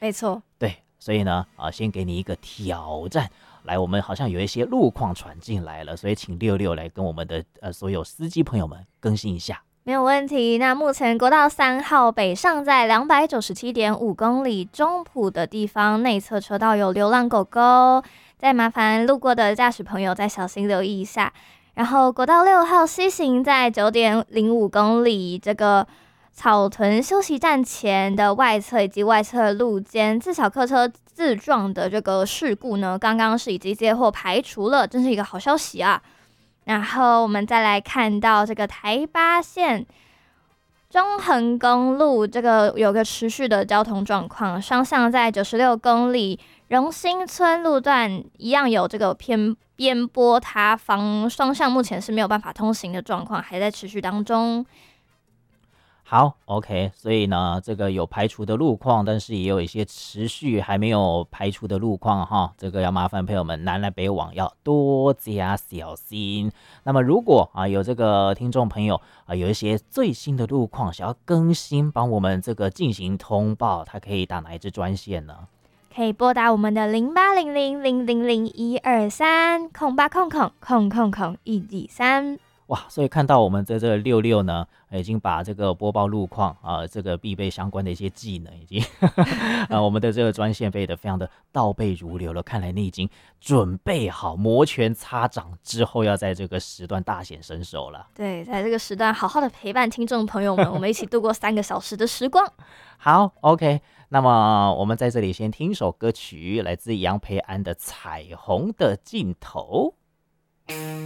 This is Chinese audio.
没错。 对，所以呢，先给你一个挑战。来，我们好像有一些路况传进来了，所以请六六来跟我们的所有司机朋友们更新一下。 没有问题。那目前国道3号北上在297.5公里中埔的地方，内侧车道有流浪狗狗，再麻烦路过的驾驶朋友再小心留意一下。然后国道6号西行在9.05公里，这个草屯休息站前的外侧以及外侧路肩自小客车自撞的这个事故呢，刚刚是已经接获排除了，真是一个好消息啊。然后我们再来看到这个台八线中横公路，这个有个持续的交通状况，双向在96公里荣兴村路段一样有这个边坡塌方，双向目前是没有办法通行的状况，还在持续当中。 好 ，OK， 所以呢，这个有排除的路况，但是也有一些持续还没有排除的路况哈，这个要麻烦朋友们南来北往要多加小心。那么如果有这个听众朋友有一些最新的路况想要更新，帮我们这个进行通报，他可以打哪一支专线呢？ 可以拨打我们的080000012308000123。 哇，所以看到我们的这个六六呢，已经把这个播报路况这个必备相关的一些技能，已经我们的这个专线飞得非常的倒背如流了。看来你已经准备好摩拳擦掌，之后要在这个时段大显身手了。 对，在这个时段好好的陪伴听众朋友们，我们一起度过3个小时的时光。 好 ，OK， 那么我们在这里先听首歌曲，来自杨培安的《彩虹的尽头》。